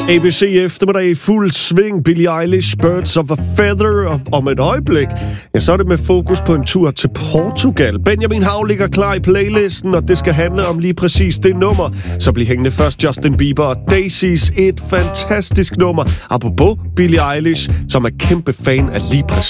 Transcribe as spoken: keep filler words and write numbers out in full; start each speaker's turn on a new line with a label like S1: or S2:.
S1: A B C eftermiddag i fuld sving. Billie Eilish, Birds of a Feather. Og om et øjeblik, ja, så er det med fokus på en tur til Portugal. Benjamin Hav ligger klar i playlisten, og det skal handle om lige præcis det nummer. Så bliv hængende først. Justin Bieber og Daisies, et fantastisk nummer. Apropos Billie Eilish, som er kæmpe fan af lige præcis